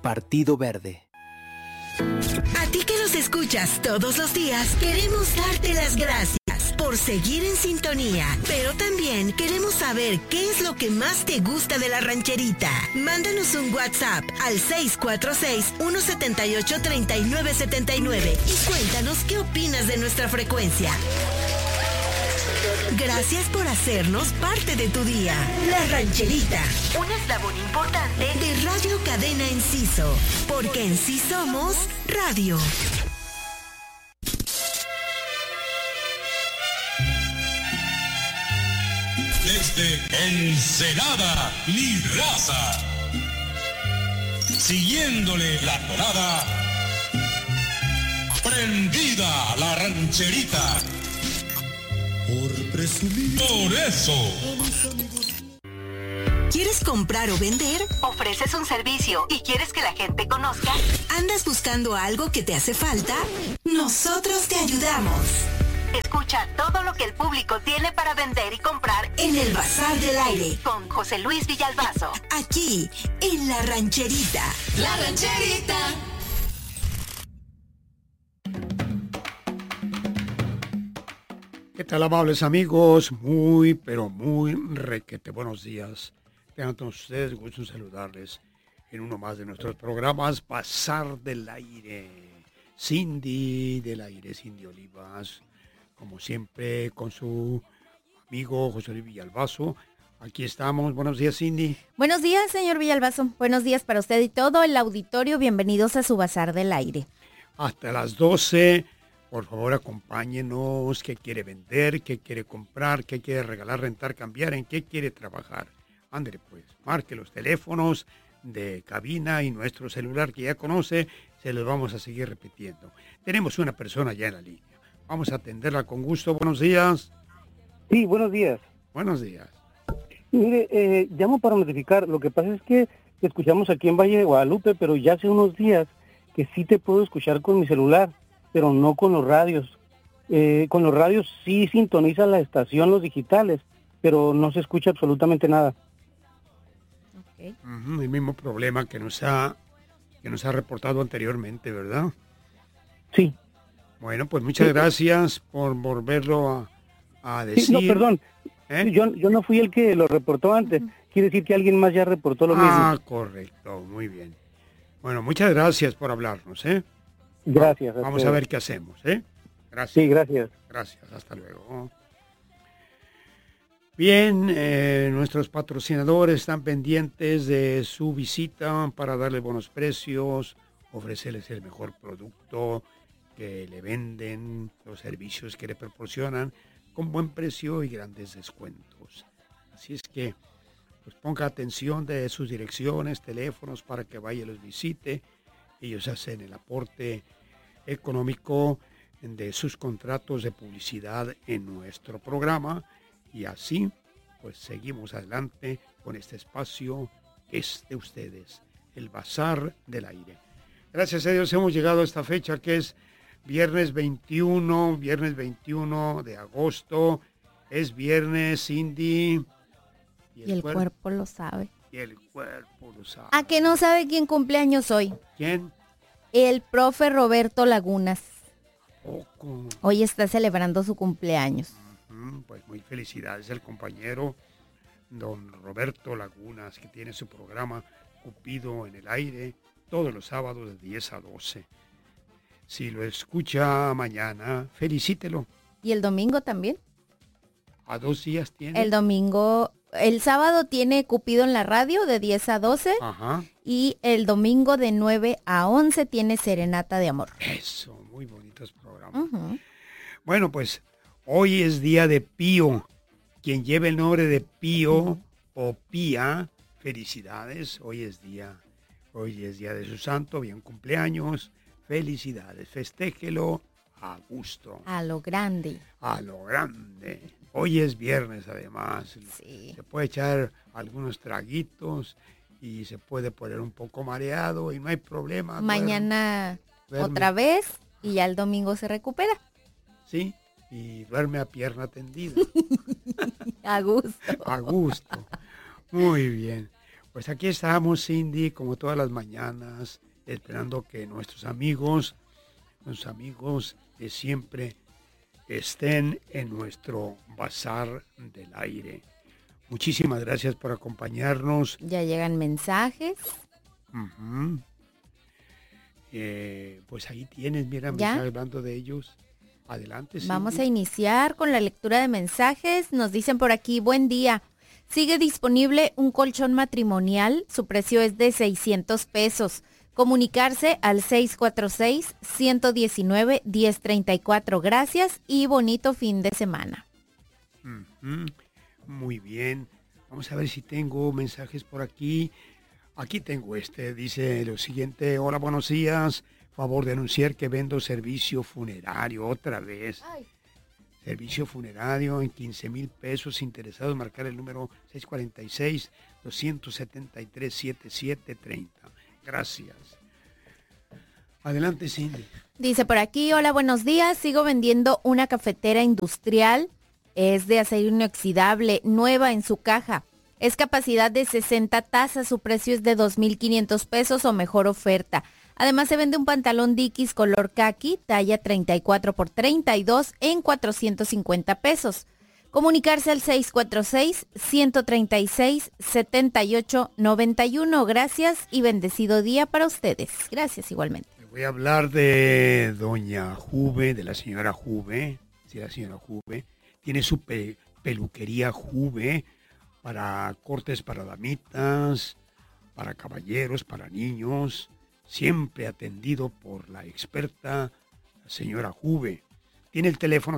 Partido Verde. A ti que nos escuchas todos los días, queremos darte las gracias por seguir en sintonía, pero también queremos saber qué es lo que más te gusta de La Rancherita. Mándanos un WhatsApp al 646-178-3979 y cuéntanos qué opinas de nuestra frecuencia. Gracias por hacernos parte de tu día. La Rancherita, un eslabón importante de Radio Cadena Enciso, porque en sí somos radio. Desde Ensenada, mi raza. Siguiéndole la tonada, prendida La Rancherita. Por presumir. Por eso. ¿Quieres comprar o vender? ¿Ofreces un servicio y quieres que la gente conozca? ¿Andas buscando algo que te hace falta? Nosotros te ayudamos. Escucha todo lo que el público tiene para vender y comprar en el Bazar del Aire con José Luis Villalbazo. Aquí, en La Rancherita. La Rancherita. ¿Qué tal, amables amigos? Muy, pero muy requete buenos días. Tengan todos ustedes gusto en saludarles en uno más de nuestros programas Bazar del Aire. Cindy del Aire, Cindy Olivas, como siempre, con su amigo José Luis Villalbazo. Aquí estamos. Buenos días, Cindy. Buenos días, señor Villalbazo. Buenos días para usted y todo el auditorio. Bienvenidos a su Bazar del Aire. Hasta las 12, por favor, acompáñenos. ¿Qué quiere vender? ¿Qué quiere comprar? ¿Qué quiere regalar, rentar, cambiar? ¿En qué quiere trabajar? Ándale, pues, marque los teléfonos de cabina y nuestro celular que ya conoce, se los vamos a seguir repitiendo. Tenemos una persona ya en la línea. Vamos a atenderla con gusto. Buenos días. Sí, buenos días. Buenos días. Mire, llamo para notificar. Lo que pasa es que te escuchamos aquí en Valle de Guadalupe, pero ya hace unos días que sí te puedo escuchar con mi celular, pero no con los radios. Con los radios sí sintoniza la estación, los digitales, pero no se escucha absolutamente nada. Okay. El mismo problema que nos ha reportado anteriormente, ¿verdad? Sí. Bueno, pues muchas gracias por volverlo a decir. Sí, no, perdón. Yo no fui el que lo reportó antes. Quiere decir que alguien más ya reportó lo mismo. Ah, correcto. Muy bien. Bueno, muchas gracias por hablarnos, ¿eh? Gracias. Vamos a ver qué hacemos, ¿eh? Gracias. Sí, gracias. Gracias. Hasta luego. Bien, nuestros patrocinadores están pendientes de su visita para darle buenos precios, ofrecerles el mejor producto que le venden, los servicios que le proporcionan con buen precio y grandes descuentos. Así es que pues ponga atención de sus direcciones, teléfonos para que vaya y los visite. Ellos hacen el aporte económico de sus contratos de publicidad en nuestro programa y así pues seguimos adelante con este espacio que es de ustedes, el Bazar del Aire. Gracias a Dios hemos llegado a esta fecha que es viernes 21 de agosto. Es viernes, Cindy. Y el cuerpo lo sabe. Y el cuerpo lo sabe. ¿A que no sabe quién cumpleaños hoy? ¿Quién? El profe Roberto Lagunas. Poco. Hoy está celebrando su cumpleaños. Pues muy felicidades al compañero don Roberto Lagunas, que tiene su programa Cupido en el Aire todos los sábados de 10 a 12. Si lo escucha mañana, felicítelo. ¿Y el domingo también? ¿A 2 días tiene? El domingo, el sábado tiene Cupido en la radio de 10 a 12. Ajá. Y el domingo de 9 a 11 tiene Serenata de Amor. Eso, muy bonitos programas. Bueno, pues hoy es día de Pío. Quien lleve el nombre de Pío o Pía, felicidades. Hoy es día de su santo, bien cumpleaños. Felicidades, festéjelo a gusto. A lo grande. A lo grande. Hoy es viernes además. Sí. Se puede echar algunos traguitos y se puede poner un poco mareado y no hay problema. Mañana duerme. Otra vez y ya el domingo se recupera. Sí, y duerme a pierna tendida. A gusto. A gusto. Muy bien. Pues aquí estamos, Cindy, como todas las mañanas, esperando que nuestros amigos de siempre estén en nuestro bazar del aire. Muchísimas gracias por acompañarnos. Ya llegan mensajes. Uh-huh. Pues ahí tienes, mira, mensajes hablando de ellos. Adelante, Cindy. Vamos a iniciar con la lectura de mensajes. Nos dicen por aquí, buen día. Sigue disponible un colchón matrimonial. Su precio es de 600 pesos. Comunicarse al 646-119-1034. Gracias y bonito fin de semana. Uh-huh. Muy bien. Vamos a ver si tengo mensajes por aquí. Aquí tengo dice lo siguiente: hola, buenos días, favor de anunciar que vendo servicio funerario otra vez. Ay. Servicio funerario en 15,000 pesos, interesados, marcar el número 646-273-7730. Gracias. Adelante, Cindy. Dice por aquí, hola, buenos días, sigo vendiendo una cafetera industrial, es de acero inoxidable, nueva en su caja. Es capacidad de 60 tazas, su precio es de 2,500 pesos o mejor oferta. Además se vende un pantalón Dickies color khaki, talla 34 por 32 en 450 pesos. Comunicarse al 646-136-7891. Gracias y bendecido día para ustedes. Gracias igualmente. Voy a hablar de doña Juve, de la señora Juve. Sí, la señora Juve. Tiene su peluquería Juve, para cortes para damitas, para caballeros, para niños, siempre atendido por la experta la señora Juve. Tiene el teléfono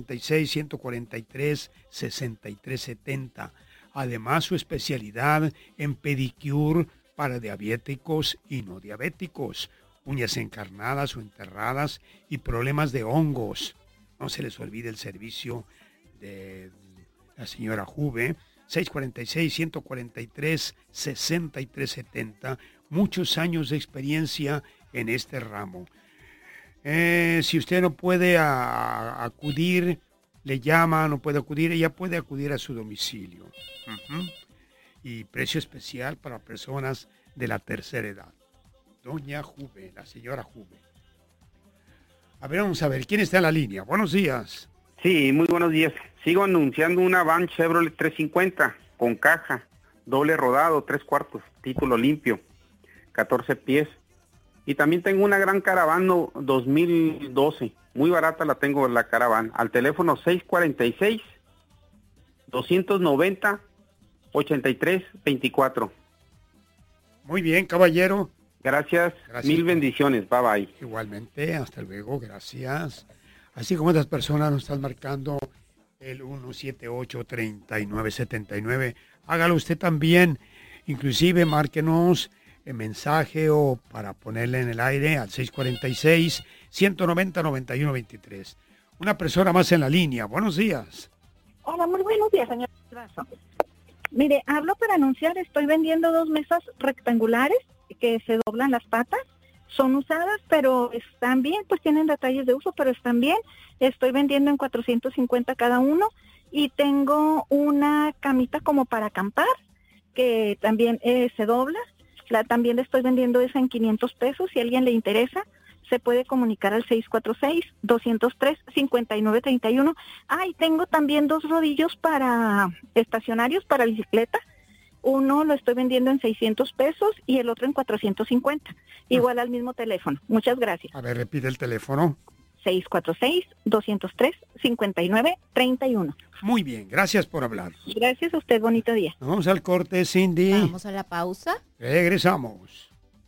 646-143-6370. Además, su especialidad en pedicure para diabéticos y no diabéticos, uñas encarnadas o enterradas y problemas de hongos. No se les olvide el servicio de la señora Juve. 646-143-6370. Muchos años de experiencia en este ramo. Si usted no puede acudir, le llama, no puede acudir, ella puede acudir a su domicilio. Uh-huh. Y precio especial para personas de la tercera edad. Doña Juve, la señora Juve. A ver, vamos a ver, ¿quién está en la línea? Buenos días. Sí, muy buenos días. Sigo anunciando una van Chevrolet 350 con caja, doble rodado, 3/4, título limpio, 14 pies. Y también tengo una gran Caravan 2012, muy barata la tengo la Caravan, al teléfono 646-290-8324. Muy bien, caballero. Gracias, mil bendiciones, bye bye. Igualmente, hasta luego, gracias. Así como estas personas nos están marcando el 178-3979, hágalo usted también. Inclusive márquenos el mensaje o para ponerle en el aire al 646-190-9123. Una persona más en la línea. Buenos días. Hola, muy buenos días, señor. Mire, hablo para anunciar, estoy vendiendo 2 mesas rectangulares que se doblan las patas. Son usadas, pero están bien, pues tienen detalles de uso, pero están bien. Estoy vendiendo en 450 cada uno. Y tengo una camita como para acampar, que también se dobla. También le estoy vendiendo esa en 500 pesos. Si a alguien le interesa, se puede comunicar al 646-203-5931. Y tengo también 2 rodillos para estacionarios, para bicicleta. Uno lo estoy vendiendo en 600 pesos y el otro en 450. Igual al mismo teléfono. Muchas gracias. A ver, repite el teléfono. 646-203-5931. Muy bien, gracias por hablar. Gracias a usted, bonito día. Nos vamos al corte, Cindy. Vamos a la pausa. Regresamos.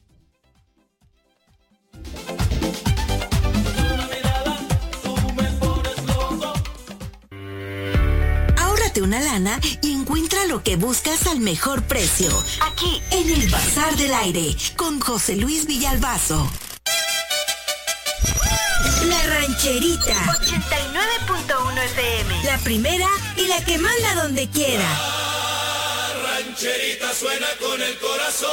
Ahórrate una lana y encuentra lo que buscas al mejor precio. Aquí, en el Bazar del Aire, con José Luis Villalbazo. La Rancherita 89.1 FM. La primera y la que manda donde quiera. La rancherita suena con el corazón.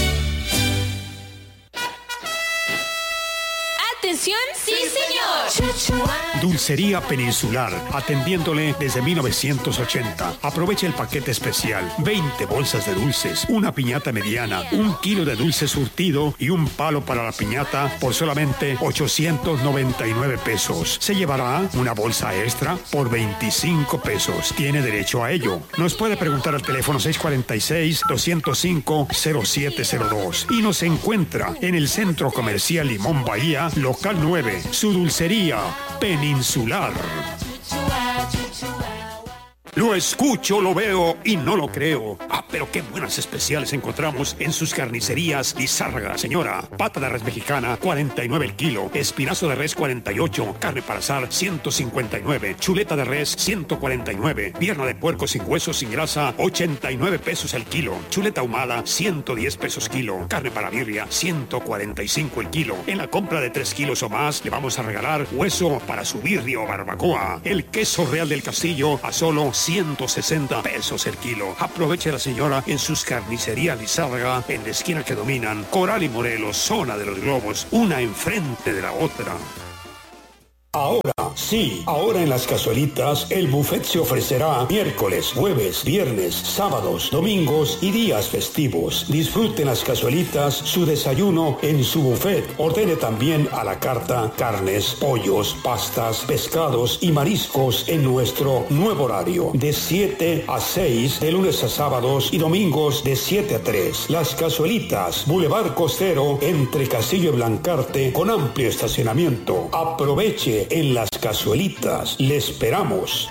¡Atención! ¡Sí, señor! Dulcería Peninsular, atendiéndole desde 1980. Aproveche el paquete especial. 20 bolsas de dulces, una piñata mediana, 1 kilo de dulce surtido y un palo para la piñata por solamente 899 pesos. Se llevará una bolsa extra por 25 pesos. Tiene derecho a ello. Nos puede preguntar al teléfono 646-205-0702 y nos encuentra en el Centro Comercial Limón Bahía, local 9, su dulcería Peninsular. Lo escucho, lo veo y no lo creo. Pero qué buenas especiales encontramos en sus carnicerías Lizárraga. Señora, pata de res mexicana, 49 el kilo. Espinazo de res, 48. Carne para asar, 159. Chuleta de res, 149. Pierna de puerco sin huesos, sin grasa, 89 pesos el kilo. Chuleta ahumada, 110 pesos kilo. Carne para birria, 145 el kilo. En la compra de 3 kilos o más, le vamos a regalar hueso para su birria o barbacoa. El queso Real del Castillo a solo 160 pesos el kilo. Aproveche la señora en sus carnicerías Lizárraga, en la esquina que dominan Coral y Morelos, zona de los Globos, una enfrente de la otra. Ahora en Las Cazuelitas, el buffet se ofrecerá miércoles, jueves, viernes, sábados, domingos y días festivos. Disfruten Las Cazuelitas su desayuno en su buffet. Ordene también a la carta carnes, pollos, pastas, pescados y mariscos en nuestro nuevo horario, de 7 a 6, de lunes a sábados y domingos de 7 a 3. Las Cazuelitas, Boulevard Costero, entre Castillo y Blancarte, con amplio estacionamiento. Aproveche en Las Cazuelitas, le esperamos.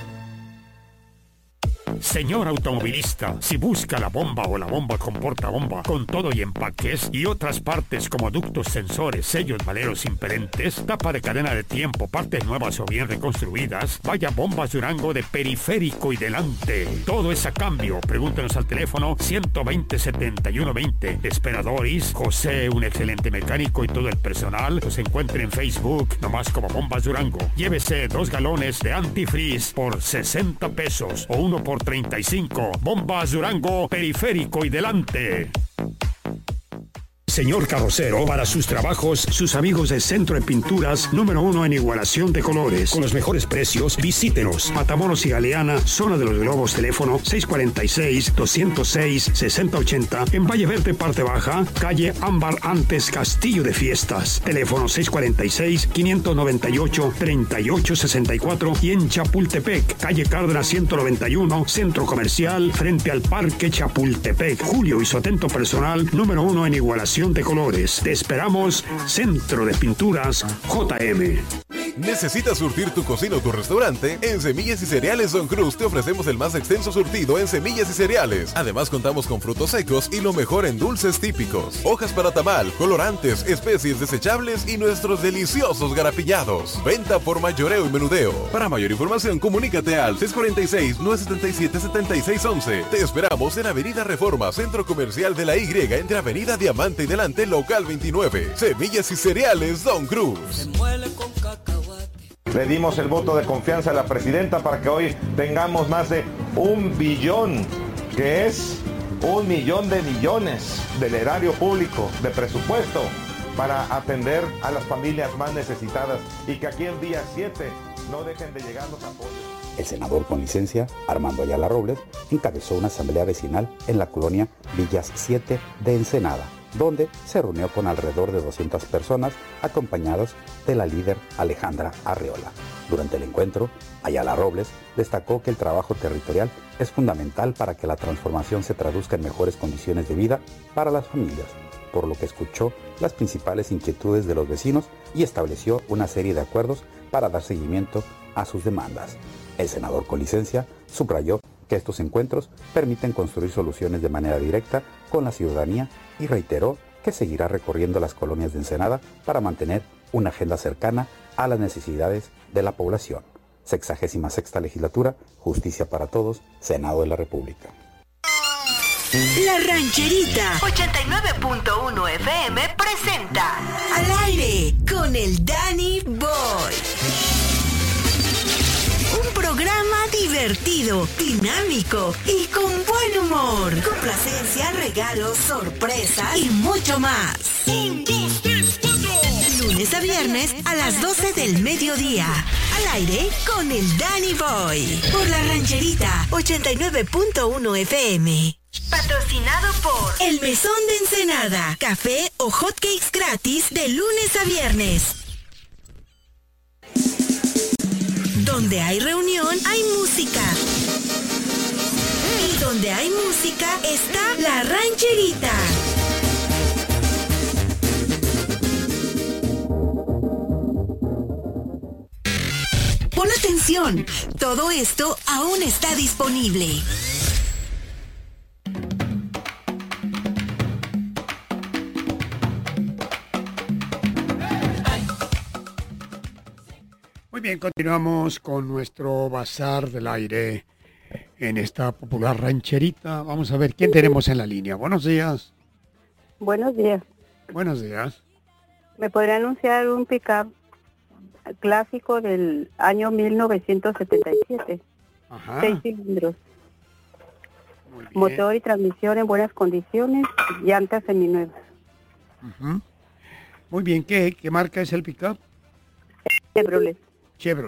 Señor automovilista, si busca la bomba o la bomba con portabomba, con todo y empaques y otras partes como ductos, sensores, sellos, valeros impedentes, tapa de cadena de tiempo, partes nuevas o bien reconstruidas, vaya Bombas Durango de Periférico y Delante. Todo es a cambio. Pregúntenos al teléfono 120-7120. Esperadores, José, un excelente mecánico y todo el personal, los encuentren en Facebook, nomás como Bombas Durango. Llévese 2 galones de antifreeze por 60 pesos o 1 por 35. Bombas Durango, Periférico y Delante. Señor carrocero, para sus trabajos, sus amigos de Centro de Pinturas, número 1 en igualación de colores. Con los mejores precios, visítenos. Matamoros y Galeana, zona de los Globos, teléfono 646-206-6080. En Valle Verde, parte baja, calle Ámbar antes Castillo de Fiestas. Teléfono 646-598-3864. Y en Chapultepec, calle Cárdenas 191, Centro Comercial, frente al Parque Chapultepec. Julio y su atento personal, número 1 en igualación de colores. Te esperamos, Centro de Pinturas JM. ¿Necesitas surtir tu cocina o tu restaurante? En Semillas y Cereales Don Cruz te ofrecemos el más extenso surtido en semillas y cereales. Además contamos con frutos secos y lo mejor en dulces típicos, hojas para tamal, colorantes, especies desechables y nuestros deliciosos garapiñados. Venta por mayoreo y menudeo. Para mayor información comunícate al 646-977-7611. Te esperamos en Avenida Reforma, Centro Comercial de la Y, entre Avenida Diamante y Delante, local 29. Semillas y Cereales Don Cruz. Le dimos el voto de confianza a la presidenta para que hoy tengamos más de 1 billón, que es 1 millón de millones del erario público, de presupuesto, para atender a las familias más necesitadas y que aquí el día 7 no dejen de llegar los apoyos. El senador con licencia, Armando Ayala Robles, encabezó una asamblea vecinal en la colonia Villas 7 de Ensenada, donde se reunió con alrededor de 200 personas acompañados de la líder Alejandra Arreola. Durante el encuentro, Ayala Robles destacó que el trabajo territorial es fundamental para que la transformación se traduzca en mejores condiciones de vida para las familias, por lo que escuchó las principales inquietudes de los vecinos y estableció una serie de acuerdos para dar seguimiento a sus demandas. El senador con licencia subrayó que estos encuentros permiten construir soluciones de manera directa con la ciudadanía y reiteró que seguirá recorriendo las colonias de Ensenada para mantener una agenda cercana a las necesidades de la población. 66ª Legislatura, Justicia para Todos, Senado de la República. La Rancherita 89.1 FM presenta Al Aire con el Danny Boy. Un programa divertido, dinámico y con buen humor. Complacencia, regalos, sorpresas y mucho más. 1, 2, 3, 4. lunes a viernes a las 12 del mediodía. Al aire con el Danny Boy. Por la Rancherita 89.1 FM. Patrocinado por El Mesón de Ensenada. Café o hotcakes gratis de lunes a viernes. Donde hay reunión, hay música. Y donde hay música, está La Rancherita. Pon atención, todo esto aún está disponible. Muy bien, continuamos con nuestro bazar del aire en esta popular rancherita. Vamos a ver quién tenemos en la línea. Buenos días. Buenos días. Buenos días. ¿Me podría anunciar un pick-up clásico del año 1977? Ajá. 6 cilindros. Motor y transmisión en buenas condiciones, llantas seminuevas. Uh-huh. Muy bien, ¿qué marca es el pick-up? Chevrolet. Chevrolet.